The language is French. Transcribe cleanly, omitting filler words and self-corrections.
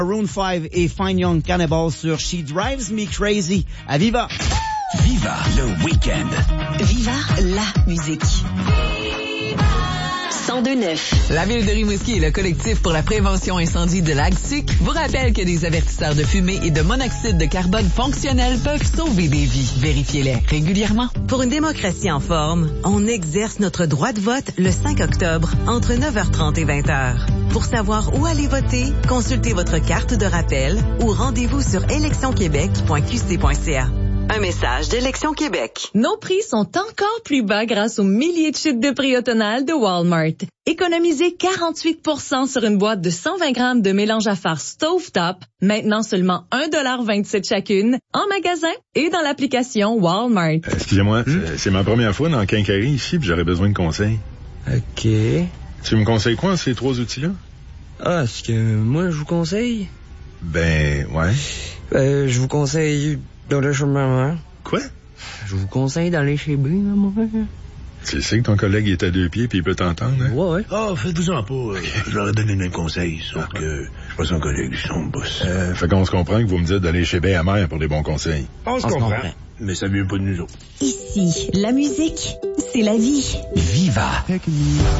Maroon 5 et Fine Young Cannibal sur She Drives Me Crazy à Viva. Viva le week-end. Viva la musique. 102.9. La Ville de Rimouski et le collectif pour la prévention incendie de l'AGSUC vous rappellent que des avertisseurs de fumée et de monoxyde de carbone fonctionnels peuvent sauver des vies. Vérifiez-les régulièrement. Pour une démocratie en forme, on exerce notre droit de vote le 5 octobre entre 9h30 et 20h. Pour savoir où aller voter, consultez votre carte de rappel ou rendez-vous sur électionquebec.qc.ca. Un message d'Élection Québec. Nos prix sont encore plus bas grâce aux milliers de chutes de prix automnales de Walmart. Économisez 48% sur une boîte de 120 grammes de mélange à farce Stovetop, maintenant seulement 1,27$ chacune, en magasin et dans l'application Walmart. Excusez-moi, c'est ma première fois dans le Quincaillerie ici, puis j'aurais besoin de conseils. OK. Tu me conseilles quoi, ces 3 outils-là? Ah, ce que moi, je vous conseille? Ben, ouais. Je vous conseille d'aller chez ma mère. Quoi? Je vous conseille d'aller chez B, ma mère. Tu sais que ton collègue est à 2 pieds puis il peut t'entendre, hein? Ouais. Ah, faites-vous-en pas. Je leur ai donné le même conseil, sauf que je suis pas son collègue, je suis son boss. Fait qu'on se comprend que vous me dites d'aller chez B à mère pour des bons conseils. On se comprend. Mais ça vient pas de nous autres. Ici, la musique, c'est la vie. Viva.